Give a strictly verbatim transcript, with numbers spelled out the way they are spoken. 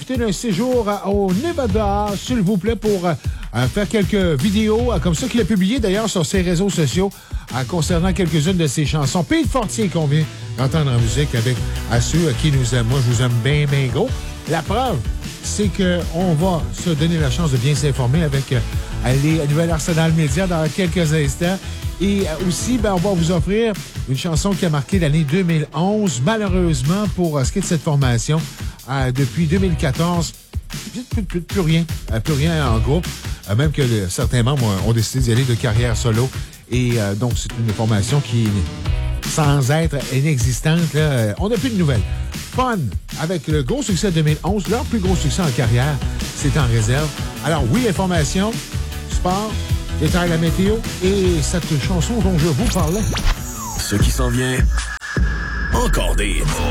profiter d'un séjour au Nevada, s'il vous plaît, pour euh, faire quelques vidéos, euh, comme ça qu'il a publié d'ailleurs sur ses réseaux sociaux euh, concernant quelques-unes de ses chansons. Pete Fortier qu'on vient d'entendre en musique avec à ceux qui nous aiment. Moi, je vous aime bien, bien gros. La preuve, c'est qu'on va se donner la chance de bien s'informer avec euh, les nouvelles Arsenal Média dans quelques instants. Et aussi, ben, on va vous offrir une chanson qui a marqué l'année deux mille onze. Malheureusement, pour ce qui est de cette formation, euh, depuis deux mille quatorze, plus, plus, plus rien. Euh, plus rien en groupe. Euh, même que le, certains membres ont, ont décidé d'y aller de carrière solo. Et euh, donc, c'est une formation qui, sans être inexistante, là, euh, on n'a plus de nouvelles. Fun, avec le gros succès de deux mille onze, leur plus gros succès en carrière, c'est en réserve. Alors oui, information, sport, détail la météo et cette chanson dont je vous parlais. Ce qui s'en vient, encore des...